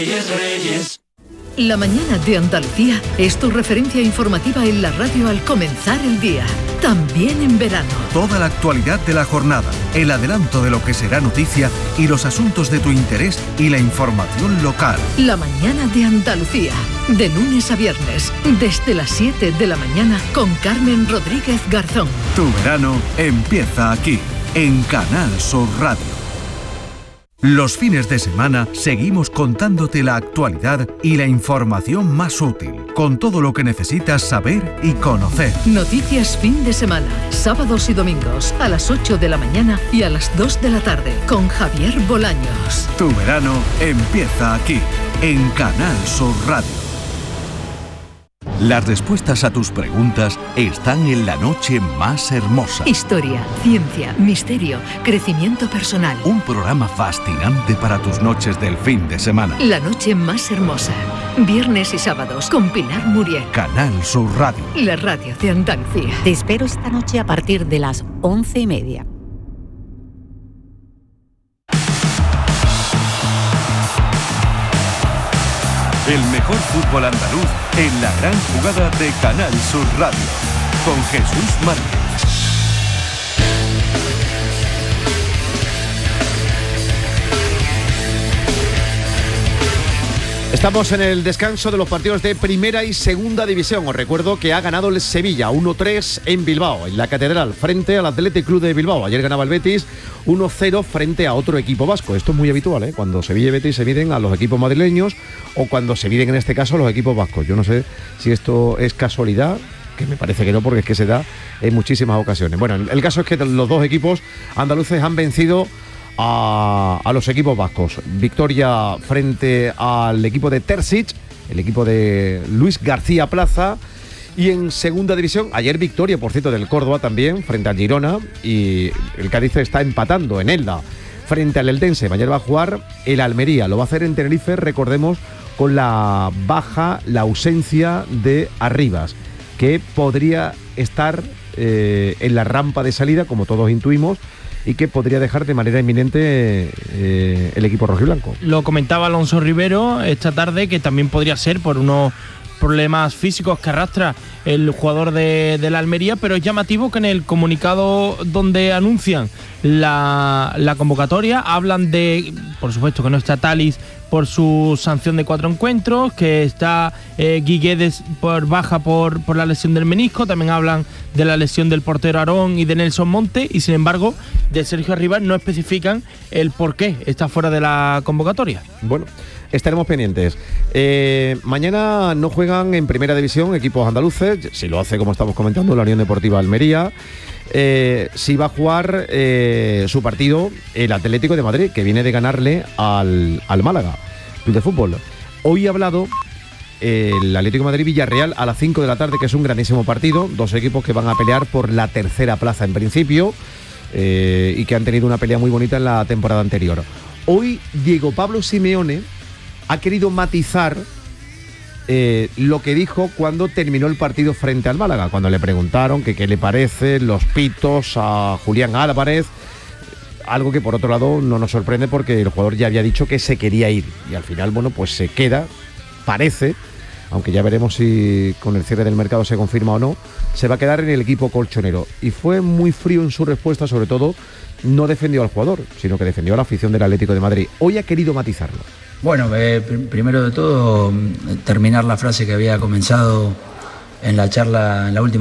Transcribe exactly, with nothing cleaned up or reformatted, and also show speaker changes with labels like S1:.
S1: La mañana de Andalucía es tu referencia informativa en la radio al comenzar el día, también en verano.
S2: Toda la actualidad de la jornada, el adelanto de lo que será noticia y los asuntos de tu interés y la información local.
S1: La mañana de Andalucía, de lunes a viernes, desde las siete de la mañana con Carmen Rodríguez Garzón.
S2: Tu verano empieza aquí, en Canal Sur Radio. Los fines de semana seguimos contándote la actualidad y la información más útil, con todo lo que necesitas saber y conocer.
S1: Noticias fin de semana, sábados y domingos, a las ocho de la mañana y a las dos de la tarde, con Javier Bolaños.
S2: Tu verano empieza aquí, en Canal Sur Radio. Las respuestas a tus preguntas están en La Noche Más Hermosa.
S1: Historia, ciencia, misterio, crecimiento personal.
S2: Un programa fascinante para tus noches del fin de semana.
S1: La Noche Más Hermosa. Viernes y sábados con Pilar Muriel.
S2: Canal Sur Radio.
S1: La radio de Andalucía.
S3: Te espero esta noche a partir de las once y media.
S2: El mejor fútbol andaluz en la gran jugada de Canal Sur Radio, con Jesús Márquez.
S4: Estamos en el descanso de los partidos de Primera y Segunda División. Os recuerdo que ha ganado el Sevilla uno tres en Bilbao, en la Catedral, frente al Athletic Club de Bilbao. Ayer ganaba el Betis uno cero frente a otro equipo vasco. Esto es muy habitual, ¿eh? Cuando Sevilla y Betis se miden a los equipos madrileños o cuando se miden en este caso a los equipos vascos. Yo no sé si esto es casualidad, que me parece que no, porque es que se da en muchísimas ocasiones. Bueno, el caso es que los dos equipos andaluces han vencido A, a los equipos vascos. Victoria frente al equipo de Terzic, el equipo de Luis García Plaza. Y en segunda división, ayer victoria, por cierto, del Córdoba también, frente al Girona. Y el Cádiz está empatando en Elda frente al Eldense. Mañana va a jugar el Almería. Lo va a hacer en Tenerife, recordemos, con la baja, la ausencia de Arribas, que podría estar eh, en la rampa de salida, como todos intuimos, y que podría dejar de manera inminente eh, el equipo rojiblanco.
S5: Lo comentaba Alonso Rivero esta tarde, que también podría ser por unos problemas físicos que arrastra el jugador de, de la Almería, pero es llamativo que en el comunicado donde anuncian la, la convocatoria hablan de, por supuesto que no está Talis por su sanción de cuatro encuentros, que está eh, Guiguedes por baja por, por la lesión del menisco, también hablan de la lesión del portero Aarón y de Nelson Monte, y sin embargo de Sergio Arribas no especifican el por qué está fuera de la convocatoria.
S4: Bueno, estaremos pendientes. Eh, mañana no juegan en Primera División equipos andaluces, si lo hace, como estamos comentando, la Unión Deportiva Almería. Eh, sí va a jugar eh, su partido el Atlético de Madrid, que viene de ganarle al, al Málaga Club de Fútbol. Hoy ha hablado el Atlético de Madrid-Villarreal a las cinco de la tarde, que es un grandísimo partido. Dos equipos que van a pelear por la tercera plaza en principio, eh, y que han tenido una pelea muy bonita en la temporada anterior. Hoy Diego Pablo Simeone ha querido matizar Eh, lo que dijo cuando terminó el partido frente al Málaga, cuando le preguntaron que qué le parecen los pitos a Julián Álvarez, algo que por otro lado no nos sorprende porque el jugador ya había dicho que se quería ir y al final, bueno, pues se queda, parece, aunque ya veremos si con el cierre del mercado se confirma o no, se va a quedar en el equipo colchonero. Y fue muy frío en su respuesta, sobre todo no defendió al jugador, sino que defendió a la afición del Atlético de Madrid. Hoy ha querido matizarlo.
S6: Bueno, eh, pr- primero de todo, terminar la frase que había comenzado en la charla, en la última